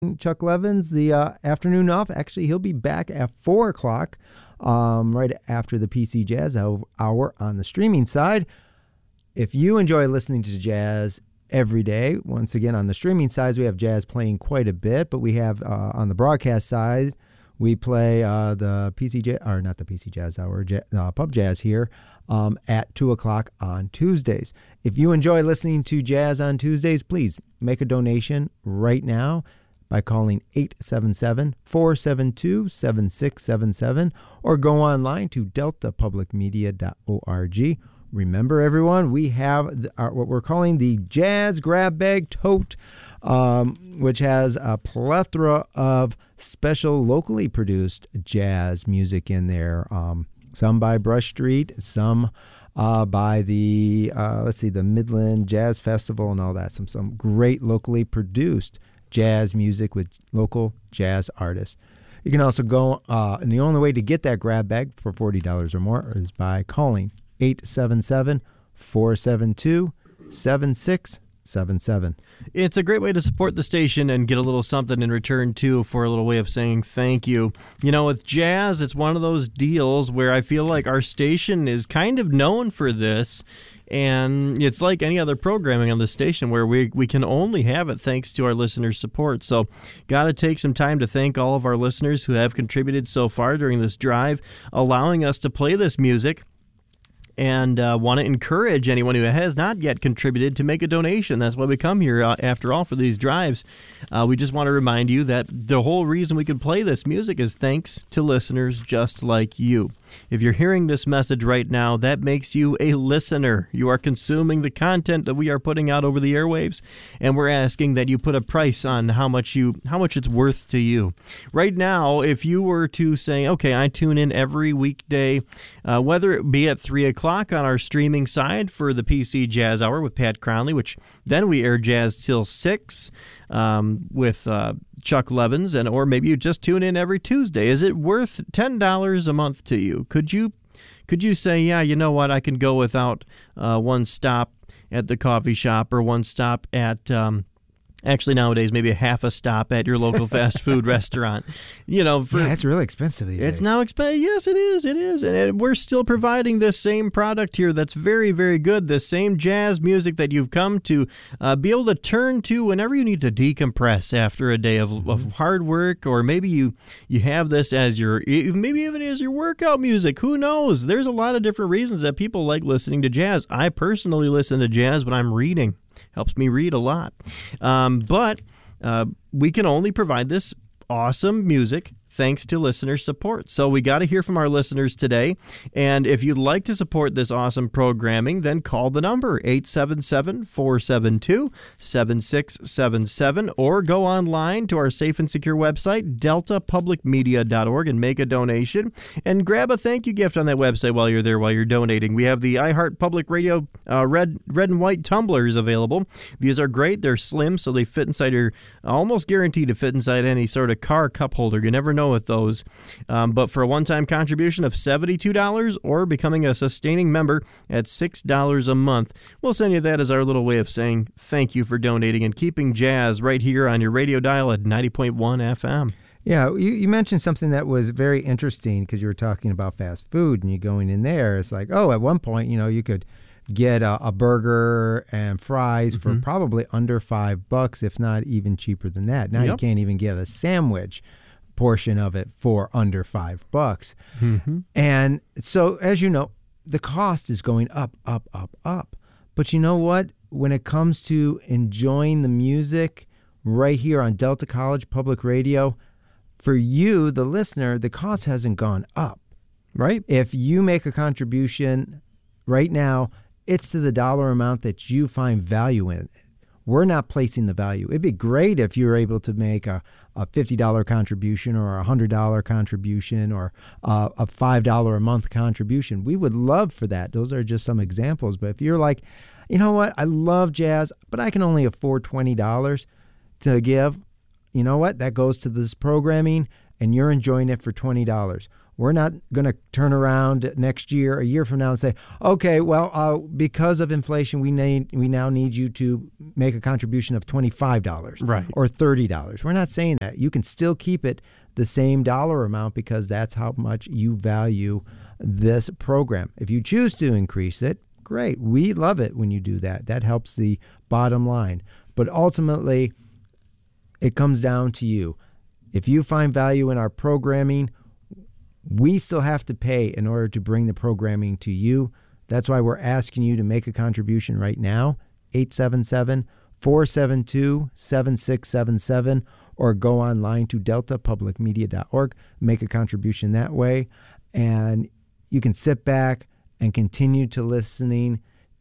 Chuck Levins, the afternoon off. Actually, he'll be back at 4 o'clock, right after the PC Jazz Hour on the streaming side. If you enjoy listening to jazz every day, once again, on the streaming side, we have jazz playing quite a bit, but we have on the broadcast side, we play the PC Jazz, or not the PC Jazz Hour, Pub Jazz here at 2 o'clock on Tuesdays. If you enjoy listening to jazz on Tuesdays, please make a donation right now by calling 877-472-7677 or go online to deltapublicmedia.org. Remember, everyone, we have what we're calling the Jazz Grab Bag Tote, which has a plethora of special locally produced jazz music in there. Some by Brush Street, some by the, the Midland Jazz Festival and all that. Some great locally produced jazz music with local jazz artists. You can also go, and the only way to get that grab bag for $40 or more is by calling 877-472-7677. It's a great way to support the station and get a little something in return, too, for a little way of saying thank you. You know, with jazz, it's one of those deals where I feel like our station is kind of known for this. And it's like any other programming on the station where we can only have it thanks to our listeners' support. So got to take some time to thank all of our listeners who have contributed so far during this drive, allowing us to play this music. And want to encourage anyone who has not yet contributed to make a donation. That's why we come here, after all, for these drives. We just want to remind you that the whole reason we can play this music is thanks to listeners just like you. If you're hearing this message right now, that makes you a listener. You are consuming the content that we are putting out over the airwaves, and we're asking that you put a price on how much it's worth to you. Right now, if you were to say, okay, I tune in every weekday, whether it be at 3 o'clock on our streaming side for the PC Jazz Hour with Pat Cronley, which then we air jazz till 6 with Chuck Levins, or maybe you just tune in every Tuesday. Is it worth $10 a month to you? Could you say, yeah, you know what, I can go without one stop at the coffee shop or one stop at actually, nowadays, maybe a half a stop at your local fast food restaurant. You know, it's really expensive these days. It's now expensive. Yes, it is. It is. And we're still providing this same product here that's very, very good. This same jazz music that you've come to be able to turn to whenever you need to decompress after a day of hard work, or maybe you have this as maybe even as your workout music. Who knows? There's a lot of different reasons that people like listening to jazz. I personally listen to jazz when I'm reading. Helps me read a lot. But we can only provide this awesome music thanks to listener support. So we got to hear from our listeners today. And if you'd like to support this awesome programming, then call the number 877-472-7677 or go online to our safe and secure website, deltapublicmedia.org, and make a donation. And grab a thank you gift on that website while you're there, while you're donating. We have the iHeart Public Radio red and white tumblers available. These are great. They're slim, so they fit inside almost guaranteed to fit inside any sort of car cup holder. You never know with those. But for a one-time contribution of $72 or becoming a sustaining member at $6 a month, we'll send you that as our little way of saying thank you for donating and keeping jazz right here on your radio dial at 90.1 FM. Yeah, you mentioned something that was very interesting because you were talking about fast food and you going in there. It's like, at one point, you could get a burger and fries for probably under $5, if not even cheaper than that. Now you can't even get a sandwich portion of it for under $5. And so, as you know, the cost is going up. But you know what? When it comes to enjoying the music right here on Delta College Public Radio, for you, the listener, the cost hasn't gone up. Right? If you make a contribution right now, it's to the dollar amount that you find value in. We're not placing the value. It'd be great if you were able to make a $50 contribution or a $100 contribution or a $5 a month contribution. We would love for that. Those are just some examples. But if you're like, you know what, I love jazz, but I can only afford $20 to give, you know what, that goes to this programming and you're enjoying it for $20. We're not going to turn around next year, a year from now, and say, okay, well, because of inflation, we now need you to make a contribution of $25 or $30. We're not saying that. You can still keep it the same dollar amount because that's how much you value this program. If you choose to increase it, great. We love it when you do that. That helps the bottom line. But ultimately, it comes down to you. If you find value in our programming, we still have to pay in order to bring the programming to you. That's why we're asking you to make a contribution right now, 877-472-7677, or go online to deltapublicmedia.org, make a contribution that way, and you can sit back and continue to listen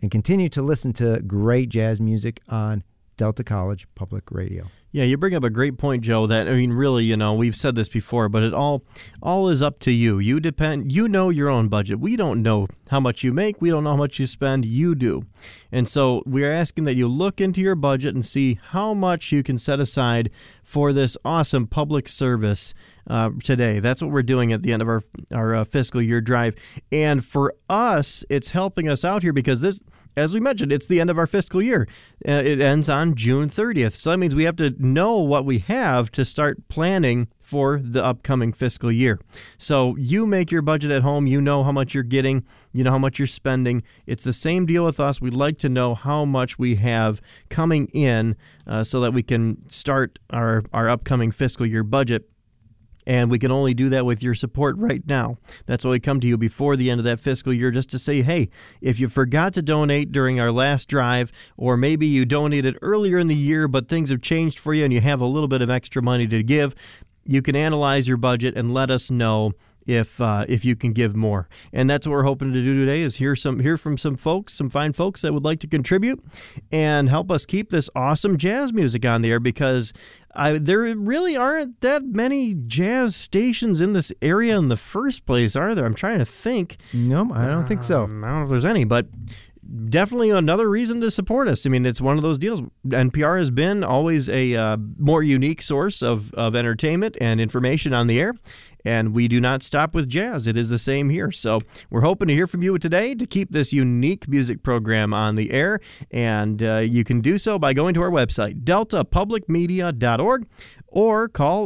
to great jazz music on Delta College Public Radio. Yeah, you bring up a great point, Joe, that, I mean, really, we've said this before, but it all is up to you. You know your own budget. We don't know how much you make. We don't know how much you spend. You do. And so we're asking that you look into your budget and see how much you can set aside for this awesome public service today. That's what we're doing at the end of our fiscal year drive. And for us, it's helping us out here because this, as we mentioned, it's the end of our fiscal year. It ends on June 30th. So that means we have to know what we have to start planning for the upcoming fiscal year. So you make your budget at home. You know how much you're getting. You know how much you're spending. It's the same deal with us. We'd like to know how much we have coming in so that we can start our upcoming fiscal year budget. And we can only do that with your support right now. That's why we come to you before the end of that fiscal year just to say, hey, if you forgot to donate during our last drive, or maybe you donated earlier in the year, but things have changed for you and you have a little bit of extra money to give, you can analyze your budget and let us know if you can give more. And that's what we're hoping to do today is hear from some folks, some fine folks that would like to contribute and help us keep this awesome jazz music on the air, because there really aren't that many jazz stations in this area in the first place, are there? I'm trying to think. No, I don't think so. I don't know if there's any, but definitely another reason to support us. I mean, it's one of those deals. NPR has been always a more unique source of entertainment and information on the air, and we do not stop with jazz. It is the same here. So we're hoping to hear from you today to keep this unique music program on the air, and you can do so by going to our website, deltapublicmedia.org, or call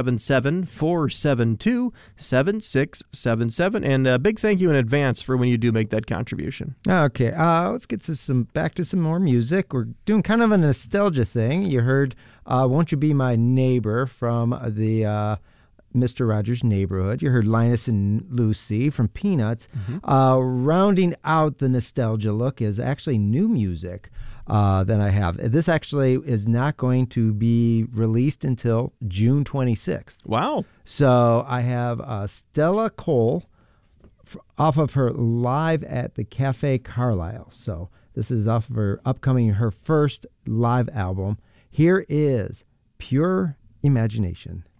877-472-7677. And a big thank you in advance for when you do make that contribution. Okay, let's get to back to some more music. We're doing kind of a nostalgia thing. You heard Won't You Be My Neighbor from the Mr. Rogers' Neighborhood. You heard Linus and Lucy from Peanuts. Mm-hmm. Rounding out the nostalgia look is actually new music that I have. This actually is not going to be released until June 26th. Wow. So I have Stella Cole off of her Live at the Cafe Carlisle. So this is off of her first live album. Here is Pure Imagination.